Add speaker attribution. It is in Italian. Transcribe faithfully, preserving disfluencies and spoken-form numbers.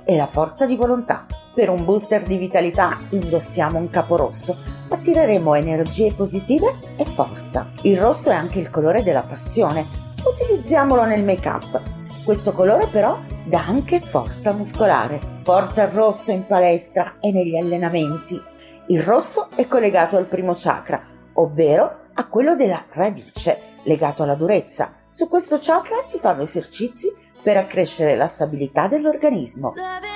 Speaker 1: e la forza di volontà. Per un booster di vitalità indossiamo un capo rosso, attireremo energie positive e forza. Il rosso è anche il colore della passione, utilizziamolo nel make-up. Questo colore però dà anche forza muscolare, forza al rosso in palestra e negli allenamenti. Il rosso è collegato al primo chakra, ovvero a quello della radice, legato alla durezza. Su questo chakra si fanno esercizi per accrescere la stabilità dell'organismo.